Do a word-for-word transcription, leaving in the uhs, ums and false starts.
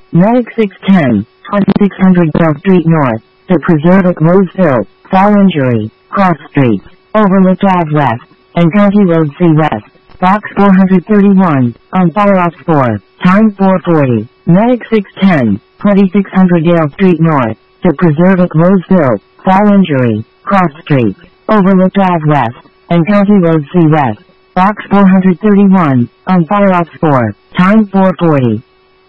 Medic six ten, twenty-six hundred Bell Street North, to Preserve at Roseville, Fall Injury, Cross Street, Overlook Ave West, and County Road C West, Box four thirty-one, on Fire Ops four, time four forty. Medic six ten, twenty-six hundred Yale Street North, to Preserve at Roseville, Fall Injury, Cross Street, Overlook Ave West, and County Road C West, Box four thirty-one, on Fire Ops four, time four forty.